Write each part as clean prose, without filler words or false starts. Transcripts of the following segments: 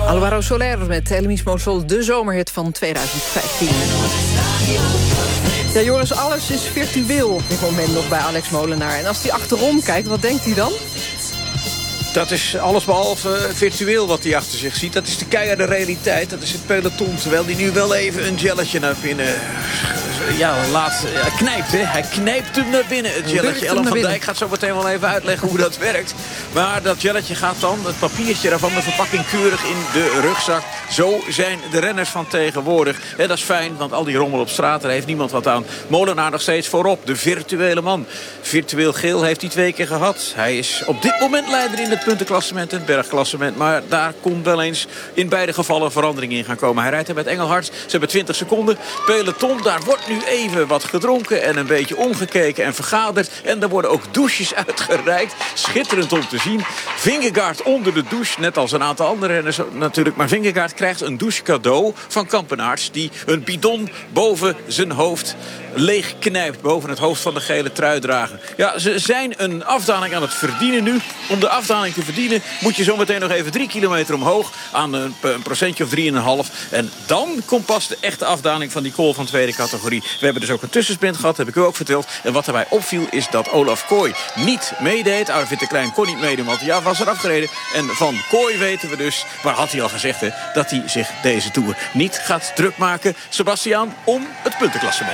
Alvaro Soler met El Mismo Sol, de zomerhit van 2015. Ja, Joris, alles is virtueel op dit moment nog bij Alex Molenaar. En als hij achterom kijkt, wat denkt hij dan? Dat is allesbehalve virtueel wat hij achter zich ziet. Dat is de keiharde realiteit. Dat is het peloton. Terwijl hij nu wel even een gelletje naar binnen knijpt. Hè? Hij knijpt hem naar binnen, het gelletje. Ellen van Dijk gaat zo meteen wel even uitleggen hoe dat werkt. Maar dat gelletje gaat dan, het papiertje daarvan, de verpakking keurig in de rugzak. Zo zijn de renners van tegenwoordig. En dat is fijn, want al die rommel op straat, daar heeft niemand wat aan. Molenaar nog steeds voorop, de virtuele man. Virtueel geel heeft hij 2 keer gehad. Hij is op dit moment leider in het puntenklassement en het bergklassement. Maar daar kon wel eens in beide gevallen verandering in gaan komen. Hij rijdt er met Engelhard. Ze hebben 20 seconden. Peloton, daar wordt nu even wat gedronken en een beetje omgekeken en vergaderd. En er worden ook douches uitgereikt. Schitterend om te zien. Vingegaard onder de douche, net als een aantal andere renners natuurlijk. Maar Vingegaard krijgt een douche cadeau van Kampenaerts, die een bidon boven zijn hoofd leeg knijpt, boven het hoofd van de gele truidrager. Ja, ze zijn een afdaling aan het verdienen nu. Om de afdaling te verdienen moet je zometeen nog even 3 kilometer omhoog aan een procentje of 3,5. En dan komt pas de echte afdaling van die kool van tweede categorie. We hebben dus ook een tussensprint gehad, heb ik u ook verteld. En wat erbij opviel is dat Olaf Kooi niet meedeed. Arvid de Klein kon niet meedoen, want ja, was er afgereden. En van Kooi weten we dus, maar had hij al gezegd, hè, dat hij zich deze Tour niet gaat druk maken, Sebastiaan, om het puntenklassement.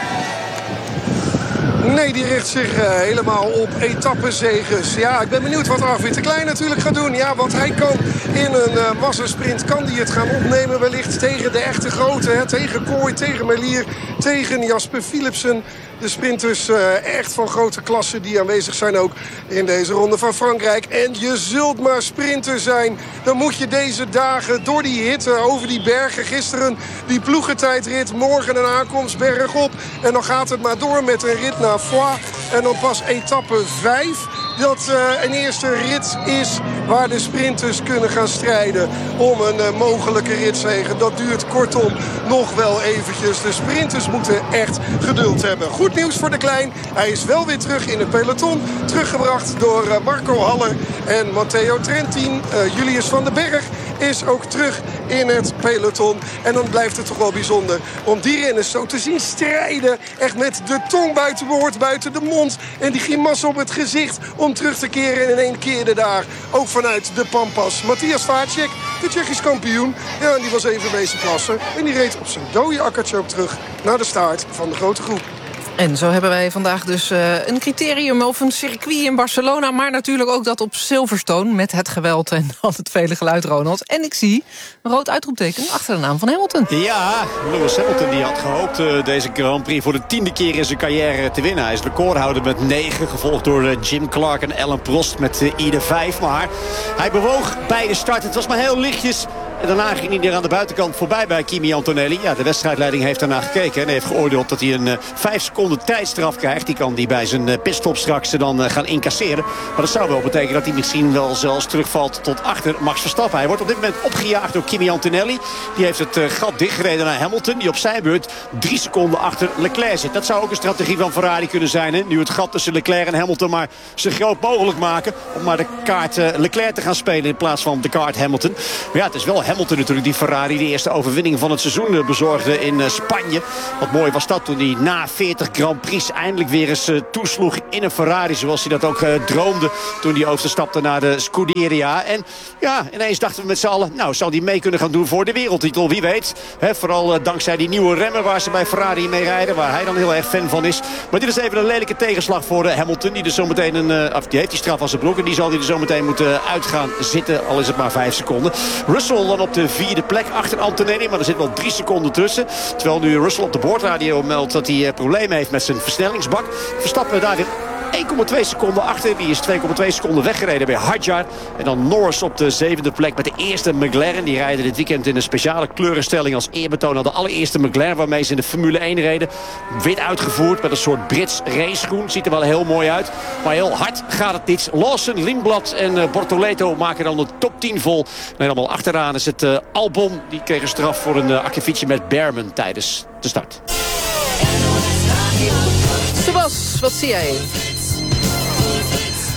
Nee, die richt zich helemaal op etappezeges. Ja, ik ben benieuwd wat Arvid de Klein natuurlijk gaat doen. Ja, wat hij kan in een massasprint. Kan hij het gaan opnemen wellicht tegen de echte grote. Hè? Tegen Kooi, tegen Merlier, tegen Jasper Philipsen. De sprinters echt van grote klasse die aanwezig zijn ook in deze ronde van Frankrijk. En je zult maar sprinter zijn. Dan moet je deze dagen door die hitte over die bergen. Gisteren die ploegentijdrit. Morgen een aankomst bergop. En dan gaat het maar door met een rit naar Foix. En dan pas etappe 5. Dat een eerste rit is waar de sprinters kunnen gaan strijden om een mogelijke ritzege. Dat duurt kortom nog wel eventjes. De sprinters moeten echt geduld hebben. Goed nieuws voor de Klein. Hij is wel weer terug in het peloton. Teruggebracht door Marco Haller en Matteo Trentin. Julius van den Berg is ook terug in het peloton. En dan blijft het toch wel bijzonder om die renners zo te zien strijden. Echt met de tong buiten boord, buiten de mond. En die grimas op het gezicht om terug te keren in één keer daar. Ook vanuit de Pampas. Matthias Vacek, de Tsjechisch kampioen. Ja, en die was even bezig plassen. En die reed op zijn dode akkertje ook terug naar de staart van de grote groep. En zo hebben wij vandaag dus een criterium of een circuit in Barcelona, maar natuurlijk ook dat op Silverstone met het geweld en al het vele geluid, Ronald. En ik zie een rood uitroepteken achter de naam van Hamilton. Ja, Lewis Hamilton die had gehoopt deze Grand Prix voor de 10e keer in zijn carrière te winnen. Hij is recordhouder met 9, gevolgd door Jim Clark en Alain Prost met ieder 5. Maar hij bewoog bij de start. Het was maar heel lichtjes. En daarna ging hij er aan de buitenkant voorbij bij Kimi Antonelli. Ja, de wedstrijdleiding heeft daarna gekeken en heeft geoordeeld dat hij een 5 seconden tijdstraf krijgt. Die kan hij bij zijn pitstop straks dan gaan incasseren. Maar dat zou wel betekenen dat hij misschien wel zelfs terugvalt tot achter Max Verstappen. Hij wordt op dit moment opgejaagd door Kimi Antonelli. Die heeft het gat dichtgereden naar Hamilton, die op zijn beurt 3 seconden achter Leclerc zit. Dat zou ook een strategie van Ferrari kunnen zijn. Hè? Nu het gat tussen Leclerc en Hamilton maar zo groot mogelijk maken. Om maar de kaart Leclerc te gaan spelen in plaats van de kaart Hamilton. Maar ja, het is wel Hamilton natuurlijk die Ferrari de eerste overwinning van het seizoen bezorgde in Spanje. Wat mooi was dat toen hij na 40 Grand Prix eindelijk weer eens toesloeg in een Ferrari. Zoals hij dat ook droomde toen hij overstapte naar de Scuderia. En ja, ineens dachten we met z'n allen, nou, zou hij mee kunnen gaan doen voor de wereldtitel? Wie weet. Vooral dankzij die nieuwe remmen waar ze bij Ferrari mee rijden. Waar hij dan heel erg fan van is. Maar dit is even een lelijke tegenslag voor Hamilton. Die er zometeen die heeft die straf aan zijn broek. En die zal hij er zometeen moeten uitgaan zitten. Al is het maar 5 seconden. Russell dan op de 4e plek achter Antonelli. Maar er zit wel 3 seconden tussen. Terwijl nu Russell op de boordradio meldt dat hij problemen heeft met zijn versnellingsbak. Verstappen daar weer 1,2 seconden achter. Die is 2,2 seconden weggereden bij Hadjar. En dan Norris op de 7e plek met de eerste McLaren. Die rijden dit weekend in een speciale kleurenstelling als eerbetoon aan de allereerste McLaren waarmee ze in de Formule 1 reden. Wit uitgevoerd met een soort Brits racegroen. Ziet er wel heel mooi uit. Maar heel hard gaat het niet. Lawson, Lindblad en Bortoleto maken dan de top 10 vol. En allemaal achteraan is het Albon. Die kreeg een straf voor een akkefietje met Behrman tijdens de start. Sebas, wat zie jij?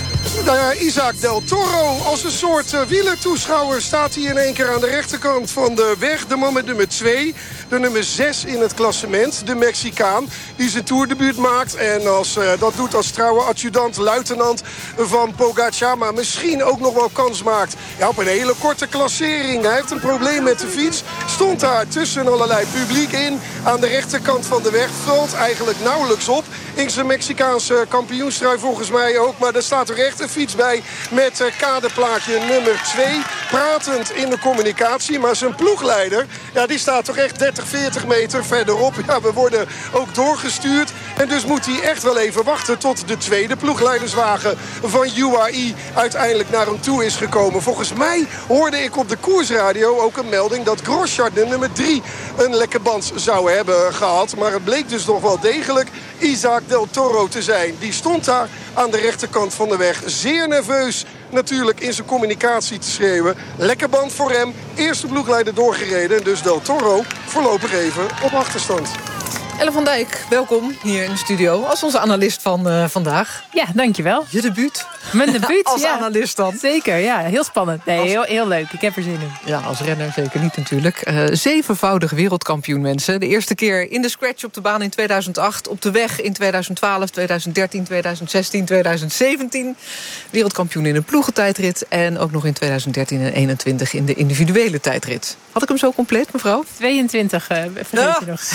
Isaac Del Toro, als een soort wielertoeschouwer staat hij in één keer aan de rechterkant van de weg. De man met nummer 2, de nummer 6 in het klassement. De Mexicaan die zijn toerdebuut maakt. En dat doet als trouwe adjudant, luitenant van Pogacar. Maar misschien ook nog wel kans maakt op een hele korte klassering. Hij heeft een probleem met de fiets. Stond daar tussen allerlei publiek in. Aan de rechterkant van de weg. Valt eigenlijk nauwelijks op. In zijn Mexicaanse kampioenstrui volgens mij ook. Maar er staat er echt een fiets bij met kaderplaatje nummer 2. Pratend in de communicatie. Maar zijn ploegleider, die staat toch echt 30, 40 meter verderop. Ja, we worden ook doorgestuurd. En dus moet hij echt wel even wachten tot de tweede ploegleiderswagen van UAE uiteindelijk naar hem toe is gekomen. Volgens mij hoorde ik op de koersradio ook een melding dat Grosjean de nummer 3 een lekke band zou hebben gehad. Maar het bleek dus nog wel degelijk Isaac Del Toro te zijn. Die stond daar aan de rechterkant van de weg. Zeer nerveus natuurlijk in zijn communicatie te schreeuwen. Lekker band voor hem. Eerste ploegleider doorgereden. En dus Del Toro voorlopig even op achterstand. Ellen van Dijk, welkom hier in de studio als onze analist van vandaag. Ja, dankjewel. Je debuut. Mijn debuut, als analist dan. Zeker, ja. Heel spannend. Nee, heel leuk. Ik heb er zin in. Ja, als renner zeker niet natuurlijk. 7-voudig wereldkampioen, mensen. De eerste keer in de scratch op de baan in 2008. Op de weg in 2012, 2013, 2016, 2017. Wereldkampioen in een ploegentijdrit. En ook nog in 2013 en 2021 in de individuele tijdrit. Had ik hem zo compleet, mevrouw? 22, vergeet je nog.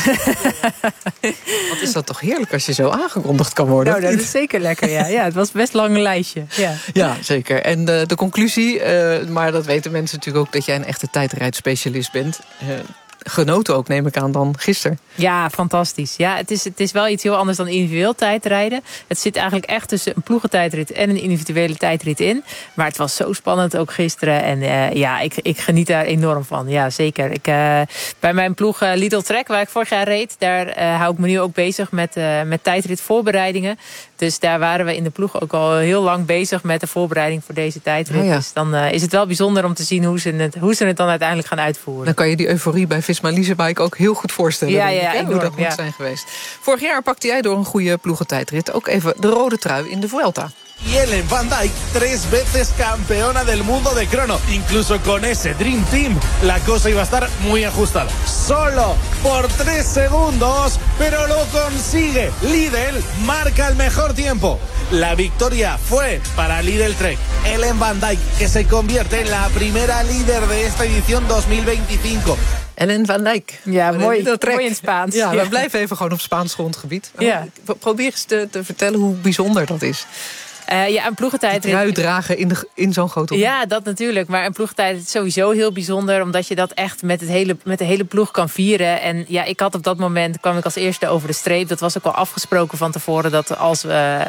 Wat is dat toch heerlijk als je zo aangekondigd kan worden? Nou, dat is zeker lekker, ja. Ja, het was best een lang lijstje. Ja, zeker. En de conclusie, maar dat weten mensen natuurlijk ook, dat jij een echte tijdrijdspecialist bent. Genoten ook, neem ik aan, dan gisteren. Ja, fantastisch. Ja, het is wel iets heel anders dan individueel tijdrijden. Het zit eigenlijk echt tussen een ploegentijdrit en een individuele tijdrit in. Maar het was zo spannend ook gisteren. En ik geniet daar enorm van. Ja, zeker. Bij mijn ploeg Lidl Trek, waar ik vorig jaar reed, daar hou ik me nu ook bezig met tijdritvoorbereidingen. Dus daar waren we in de ploeg ook al heel lang bezig met de voorbereiding voor deze tijdrit. Ja. Dus dan is het wel bijzonder om te zien hoe ze het dan uiteindelijk gaan uitvoeren. Dan kan je die euforie bij Visma Leasebike ook heel goed voorstellen. Enorm, hoe dat moet zijn geweest. Vorig jaar pakte jij door een goede ploegentijdrit ook even de rode trui in de Vuelta. Y Ellen van Dijk, 3 veces campeona del mundo de crono. Incluso con ese Dream Team, la cosa iba a estar muy ajustada. Solo por 3 segundos, pero lo consigue. Lidl marca el mejor tiempo. La victoria fue para Lidl Trek. Ellen van Dijk, que se convierte en la primera líder de esta edición 2025. Ellen van Dijk. Ja, mooi in het Spaans. Ja, we blijven even gewoon op Spaans grondgebied. Ja. Probeer eens te vertellen hoe bijzonder dat is. Een ploegentijdrit. Trui dragen in zo'n grote ronde. Ja, dat natuurlijk. Maar een ploegentijdrit is sowieso heel bijzonder, omdat je dat echt met de hele ploeg kan vieren. En ja, ik had op dat moment, kwam ik als eerste over de streep. Dat was ook al afgesproken van tevoren, dat als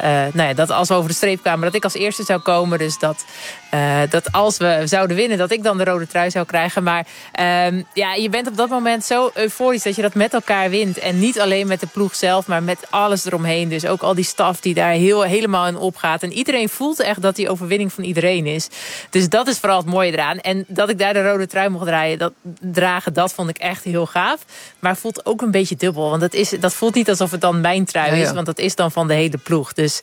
we over de streep kwamen, dat ik als eerste zou komen. Dus dat als we zouden winnen, dat ik dan de rode trui zou krijgen. Maar je bent op dat moment zo euforisch dat je dat met elkaar wint. En niet alleen met de ploeg zelf, maar met alles eromheen. Dus ook al die staf die daar helemaal in opgaat. En iedereen voelt echt dat die overwinning van iedereen is. Dus dat is vooral het mooie eraan. En dat ik daar de rode trui mocht dragen, dat vond ik echt heel gaaf. Maar het voelt ook een beetje dubbel. Want dat voelt niet alsof het dan mijn trui is. Want dat is dan van de hele ploeg. Dus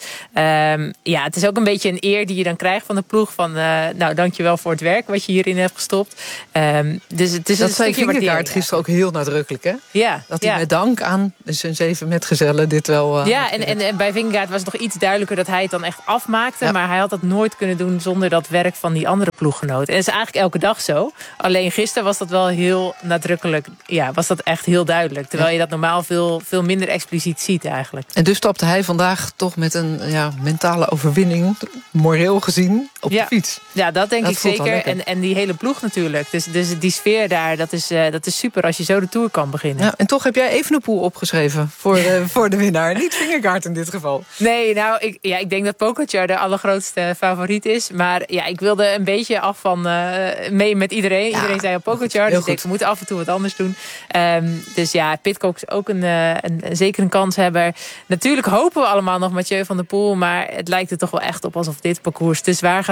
het is ook een beetje een eer die je dan krijgt van de ploeg. Van dankjewel voor het werk wat je hierin hebt gestopt. Dus het is dat zei Vingegaard gisteren ook heel nadrukkelijk, hè? Ja. Dat hij met dank aan zijn 7 metgezellen dit wel... En bij Vingegaard was het nog iets duidelijker dat hij het dan echt afmaakte. Ja. Maar hij had dat nooit kunnen doen zonder dat werk van die andere ploeggenoten. En dat is eigenlijk elke dag zo. Alleen gisteren was dat wel heel nadrukkelijk. Ja, was dat echt heel duidelijk. Terwijl je dat normaal veel meer expliciet ziet eigenlijk. En dus stapte hij vandaag toch met een mentale overwinning, moreel gezien, op de fiets. Ja, dat denk ik zeker. En die hele ploeg natuurlijk. Dus die sfeer daar, dat is super als je zo de Tour kan beginnen. Ja, en toch heb jij Evenepoel opgeschreven voor de winnaar. Niet Vingegaard in dit geval. Nee, ik denk dat Pogacar de allergrootste favoriet is. Maar ja, ik wilde een beetje af van mee met iedereen. Ja, iedereen zei op Pogacar. Dus ik denk, we moeten af en toe wat anders doen. Dus ja, Pidcock is ook zeker een kanshebber. Natuurlijk hopen we allemaal nog Mathieu van der Poel. Maar het lijkt er toch wel echt op alsof dit parcours te zwaar gaat zijn voor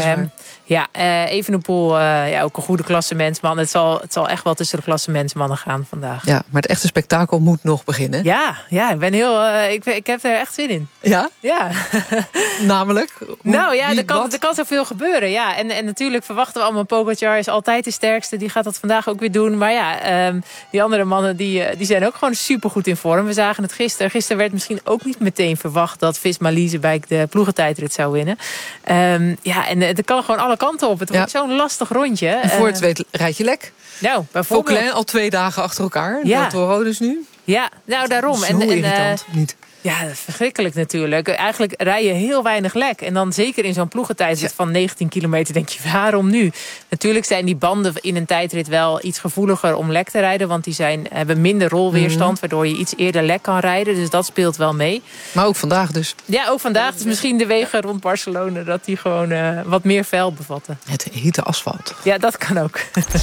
hem. Ja, Evenepoel, ook een goede klassementsman. Het zal echt wel tussen de klassementsmannen gaan vandaag. Ja, maar het echte spektakel moet nog beginnen. Ja, ik ben heel. Ik heb er echt zin in. Ja? Ja. Namelijk? Er kan zoveel gebeuren. Ja. En natuurlijk verwachten we allemaal, Pogacar is altijd de sterkste. Die gaat dat vandaag ook weer doen. Maar ja, die andere mannen die zijn ook gewoon supergoed in vorm. We zagen het gisteren. Gisteren werd misschien ook niet meteen verwacht dat Visma-Leasebike de ploegentijdrit zou winnen. En het kan gewoon alle kanten op. Het wordt zo'n lastig rondje. En voor het weet rijd je lek. Nou, bijvoorbeeld. Vauclin al 2 dagen achter elkaar. Ja. Toro dus nu. Ja, nou daarom. Zo irritant, niet? Ja, dat is verschrikkelijk natuurlijk. Eigenlijk rij je heel weinig lek. En dan zeker in zo'n ploegentijdrit van 19 kilometer denk je, waarom nu? Natuurlijk zijn die banden in een tijdrit wel iets gevoeliger om lek te rijden. Want die hebben minder rolweerstand, waardoor je iets eerder lek kan rijden. Dus dat speelt wel mee. Maar ook vandaag dus. Ja, ook vandaag. Dus misschien de wegen rond Barcelona, dat die gewoon wat meer vuil bevatten. Het hete asfalt. Ja, dat kan ook.